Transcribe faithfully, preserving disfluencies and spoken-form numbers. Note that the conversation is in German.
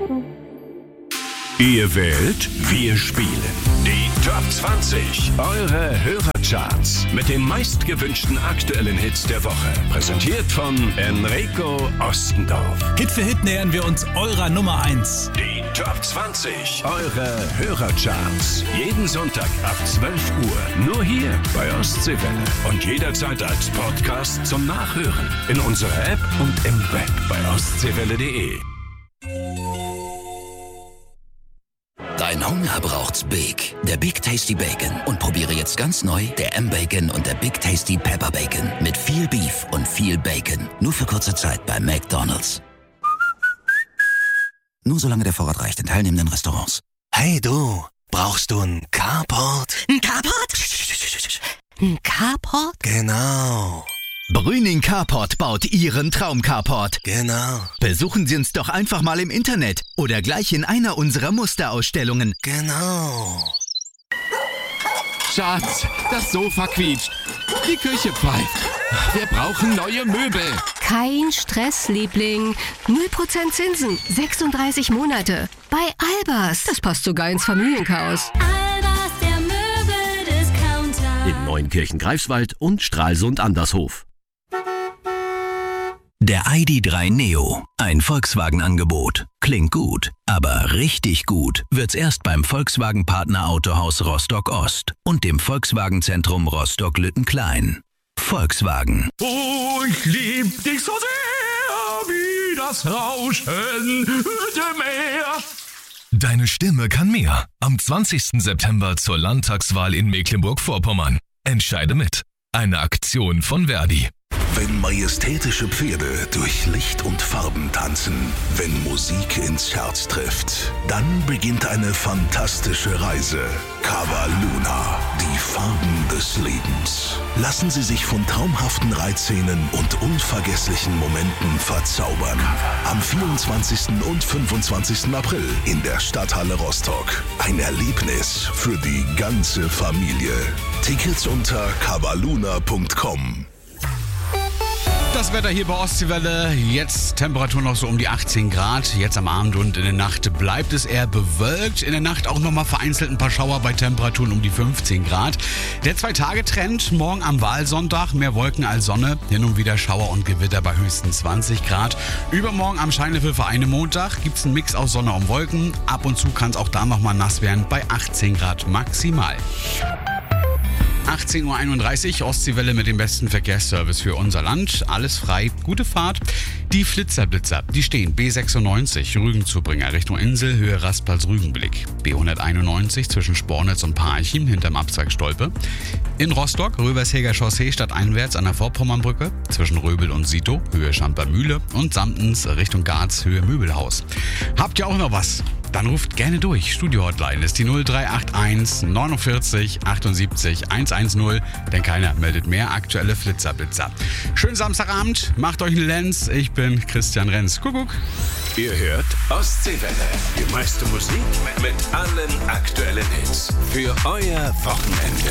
Ihr wählt, wir spielen. Die Top zwanzig, eure Hörercharts mit den meistgewünschten aktuellen Hits der Woche. Präsentiert von Enrico Ostendorf. Hit für Hit nähern wir uns eurer Nummer eins. Die Top zwanzig, eure Hörercharts. Jeden Sonntag ab zwölf Uhr. Nur hier bei Ostseewelle. Und jederzeit als Podcast zum Nachhören. In unserer App und im Web bei ostseewelle punkt de. Dein Hunger braucht's Big. Der Big Tasty Bacon. Und probiere jetzt ganz neu der M-Bacon und der Big Tasty Pepper Bacon. Mit viel Beef und viel Bacon. Nur für kurze Zeit bei McDonald's. Nur solange der Vorrat reicht in teilnehmenden Restaurants. Hey du, brauchst du einen Carport? Ein Carport? Ein Carport? Genau. Brüning Carport baut Ihren Traum-Carport. Genau. Besuchen Sie uns doch einfach mal im Internet oder gleich in einer unserer Musterausstellungen. Genau. Schatz, das Sofa quietscht. Die Küche pfeift. Wir brauchen neue Möbel. Kein Stress, Liebling. null Prozent Zinsen, sechsunddreißig Monate. Bei Albers. Das passt sogar ins Familienchaos. Albers, der Möbeldiscounter. In Neunkirchen Greifswald und Stralsund Andershof. Der I D drei Neo. Ein Volkswagen-Angebot. Klingt gut, aber richtig gut wird's erst beim Volkswagen-Partner Autohaus Rostock-Ost und dem Volkswagen-Zentrum Rostock-Lüttenklein. Volkswagen. Oh, ich lieb dich so sehr, wie das Rauschen der Meer. Deine Stimme kann mehr. Am zwanzigsten September zur Landtagswahl in Mecklenburg-Vorpommern. Entscheide mit. Eine Aktion von Verdi. Wenn majestätische Pferde durch Licht und Farben tanzen, wenn Musik ins Herz trifft, dann beginnt eine fantastische Reise. Cava Luna, die Farben des Lebens. Lassen Sie sich von traumhaften Reitszenen und unvergesslichen Momenten verzaubern. Am vierundzwanzigsten und fünfundzwanzigsten April in der Stadthalle Rostock. Ein Erlebnis für die ganze Familie. Tickets unter cavaluna punkt com. Das Wetter hier bei Ostseewelle, jetzt Temperatur noch so um die achtzehn Grad. Jetzt am Abend und in der Nacht bleibt es eher bewölkt. In der Nacht auch nochmal vereinzelt ein paar Schauer bei Temperaturen um die fünfzehn Grad. Der Zwei-Tage-Trend, morgen am Wahlsonntag, mehr Wolken als Sonne. Hin und wieder Schauer und Gewitter bei höchstens zwanzig Grad. Übermorgen am Scheinlevel für einen Montag gibt es einen Mix aus Sonne und Wolken. Ab und zu kann es auch da nochmal nass werden bei achtzehn Grad maximal. achtzehn Uhr einunddreißig, Ostseewelle mit dem besten Verkehrsservice für unser Land. Alles frei, gute Fahrt. Die Flitzerblitzer, die stehen B sechsundneunzig, Rügenzubringer Richtung Insel, Höhe Rastplatz-Rügenblick. B hunderteinundneunzig zwischen Spornitz und Parchim hinterm Abzweig Stolpe. In Rostock, Röbershäger Chaussee stadteinwärts an der Vorpommernbrücke. Zwischen Röbel und Sito, Höhe Schamper-Mühle. Und Samtens Richtung Garz, Höhe Möbelhaus. Habt ihr auch noch was? Dann ruft gerne durch. Studio-Hotline ist die null drei acht eins neunundvierzig achtundsiebzig hundertzehn, denn keiner meldet mehr aktuelle Flitzerblitzer. Schönen Samstagabend, macht euch einen Lenz. Ich bin Christian Renz. Kuckuck. Ihr hört Ostseewelle. Die meiste Musik mit allen aktuellen Hits. Für euer Wochenende.